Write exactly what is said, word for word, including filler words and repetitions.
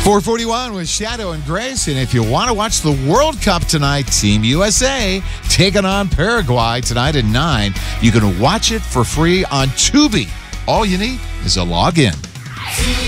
four forty-one with Shadow and Grace. And if you want to watch the World Cup tonight, Team U S A taking on Paraguay tonight at nine. You can watch it for free on Tubi. All you need is a login.